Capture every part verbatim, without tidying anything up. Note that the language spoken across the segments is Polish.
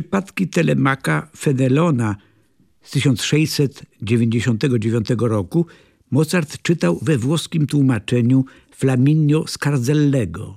przypadki Telemaka Fenelona z tysiąc sześćset dziewięćdziesiątego dziewiątego roku Mozart czytał we włoskim tłumaczeniu Flaminio Scarzellego.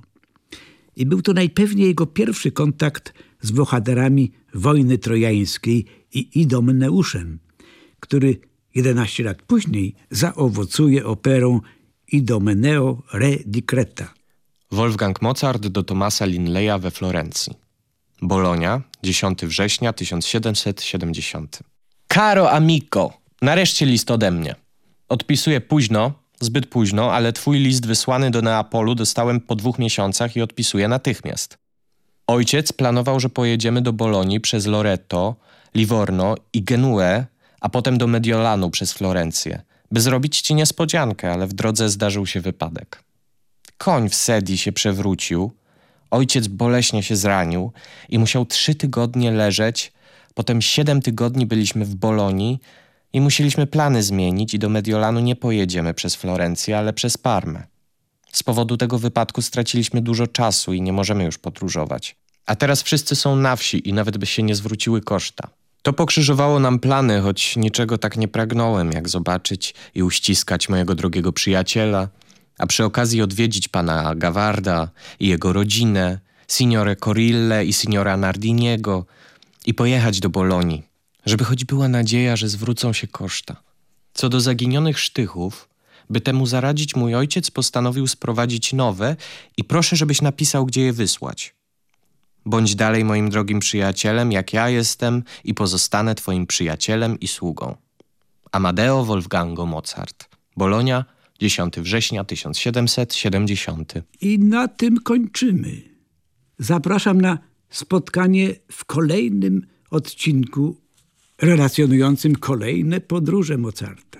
I był to najpewniej jego pierwszy kontakt z bohaterami wojny trojańskiej i Idomneuszem, który jedenaście lat później zaowocuje operą Idomeneo re di Creta. Wolfgang Mozart do Thomasa Linleya we Florencji. Bolonia, dziesiątego września tysiąc siedemset siedemdziesiątego. Caro amico, nareszcie list ode mnie. Odpisuję późno, zbyt późno, ale twój list wysłany do Neapolu dostałem po dwóch miesiącach i odpisuję natychmiast. Ojciec planował, że pojedziemy do Bolonii przez Loreto, Livorno i Genuę, a potem do Mediolanu przez Florencję, by zrobić ci niespodziankę, ale w drodze zdarzył się wypadek. Koń w sedii się przewrócił, ojciec boleśnie się zranił i musiał trzy tygodnie leżeć, potem siedem tygodni byliśmy w Bolonii i musieliśmy plany zmienić i do Mediolanu nie pojedziemy przez Florencję, ale przez Parmę. Z powodu tego wypadku straciliśmy dużo czasu i nie możemy już podróżować. A teraz wszyscy są na wsi i nawet by się nie zwróciły koszta. To pokrzyżowało nam plany, choć niczego tak nie pragnąłem, jak zobaczyć i uściskać mojego drogiego przyjaciela, a przy okazji odwiedzić pana Gavarda i jego rodzinę, signorę Corille i signora Nardiniego i pojechać do Bolonii, żeby choć była nadzieja, że zwrócą się koszta. Co do zaginionych sztychów, by temu zaradzić, mój ojciec postanowił sprowadzić nowe i proszę, żebyś napisał, gdzie je wysłać. Bądź dalej moim drogim przyjacielem, jak ja jestem i pozostanę twoim przyjacielem i sługą. Amadeo Wolfgango Mozart. Bolonia, dziesiątego września tysiąc siedemset siedemdziesiątego. I na tym kończymy. Zapraszam na spotkanie w kolejnym odcinku relacjonującym kolejne podróże Mozarta.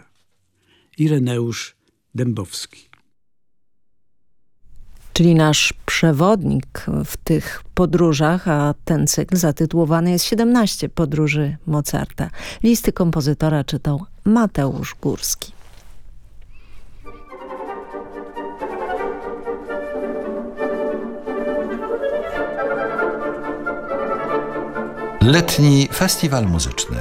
Ireneusz Dębowski. Czyli nasz przewodnik w tych podróżach, a ten cykl zatytułowany jest siedemnaście podróży Mozarta. Listy kompozytora czytał Mateusz Górski. Letni festiwal muzyczny.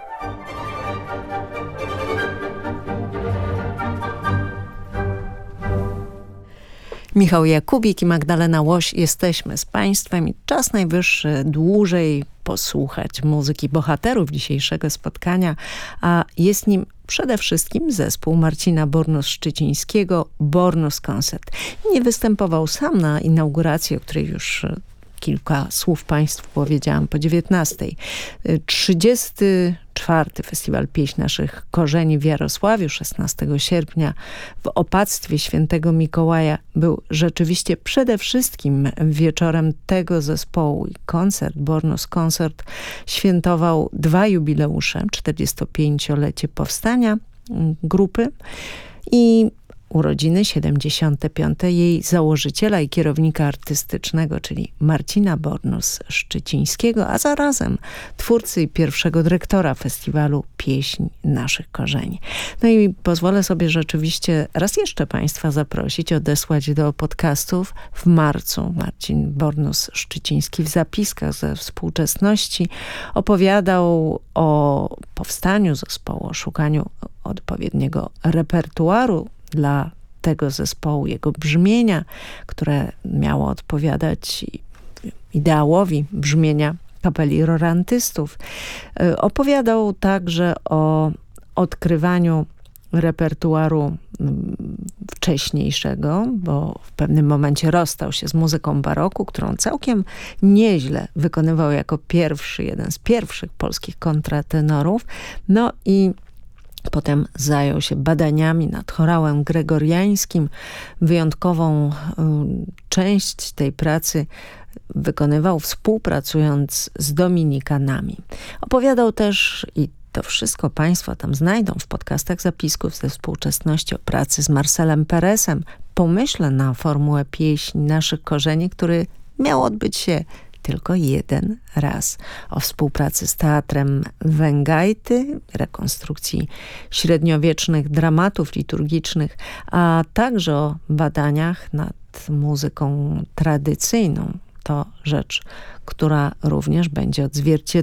Michał Jakubik i Magdalena Łoś jesteśmy z Państwem i czas najwyższy dłużej posłuchać muzyki bohaterów dzisiejszego spotkania, a jest nim przede wszystkim zespół Marcina Bornos-Szczycińskiego Bornos Concert. Nie występował sam na inauguracji, o której już kilka słów Państwu powiedziałam po dziewiętnastej. trzydziesty czwarty Festiwal Pieśń Naszych Korzeni w Jarosławiu szesnastego sierpnia w opactwie świętego Mikołaja był rzeczywiście przede wszystkim wieczorem tego zespołu i koncert, Bornos Concert, świętował dwa jubileusze, czterdziestopięciolecie powstania grupy i urodziny siedemdziesiąte piąte jej założyciela i kierownika artystycznego, czyli Marcina Bornos-Szczycińskiego, a zarazem twórcy i pierwszego dyrektora festiwalu Pieśń Naszych Korzeni. No i pozwolę sobie rzeczywiście raz jeszcze Państwa zaprosić, odesłać do podcastów. W marcu Marcin Bornos-Szczyciński w zapiskach ze współczesności opowiadał o powstaniu zespołu, o szukaniu odpowiedniego repertuaru dla tego zespołu, jego brzmienia, które miało odpowiadać ideałowi brzmienia kapeli rorantystów. Opowiadał także o odkrywaniu repertuaru wcześniejszego, bo w pewnym momencie rozstał się z muzyką baroku, którą całkiem nieźle wykonywał jako pierwszy, jeden z pierwszych polskich kontratenorów. No i potem zajął się badaniami nad chorałem gregoriańskim. Wyjątkową y, część tej pracy wykonywał współpracując z dominikanami. Opowiadał też, i to wszystko Państwo tam znajdą w podcastach zapisków ze współczesności, o pracy z Marcelem Peresem, pomyśle na formułę Pieśń Naszych Korzeni, który miał odbyć się tylko jeden raz. O współpracy z Teatrem Węgajty, rekonstrukcji średniowiecznych dramatów liturgicznych, a także o badaniach nad muzyką tradycyjną. To rzecz, która również będzie odzwierciedlona